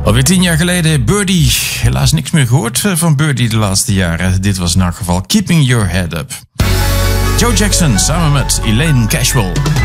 Alweer 10 jaar geleden, Birdie. Helaas niks meer gehoord van Birdie de laatste jaren. Dit was in elk geval Keeping Your Head Up. Joe Jackson samen met Elaine Cashwell.